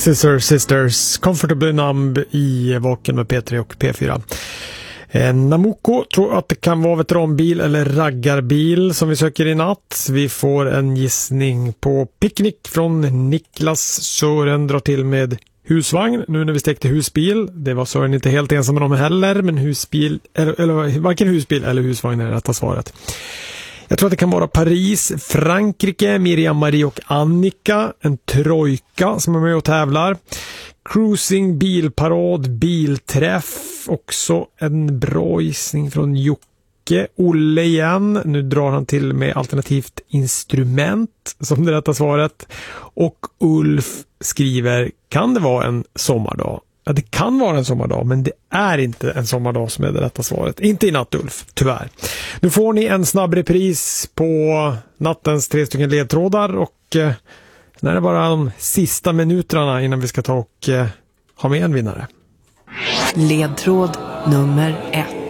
Sisters, Comfortably Numb i Vaken med P3 och P4. Namuko tror att det kan vara veteranbil eller raggarbil som vi söker i natt. Vi får en gissning på picknick från Niklas. Sören drar till med husvagn nu när vi stekte husbil. Det var Sören inte helt ensam med dem heller, men husbil eller varken husbil eller husvagn är det rätta svaret. Jag tror att det kan vara Paris, Frankrike, Miriam, Marie och Annika. En trojka som är med och tävlar. Cruising, bilparad, bilträff. Också en bra gissning från Jocke. Olle igen. Nu drar han till med alternativt instrument som det rätta svaret. Och Ulf skriver, kan det vara en sommardag? Ja, det kan vara en sommardag, men det är inte en sommardag som är det rätta svaret. Inte i natt, Ulf, tyvärr. Nu får ni en snabb repris på nattens 3 stycken ledtrådar och när det är bara de sista minuterna innan vi ska ta och ha med en vinnare. Ledtråd nummer 1.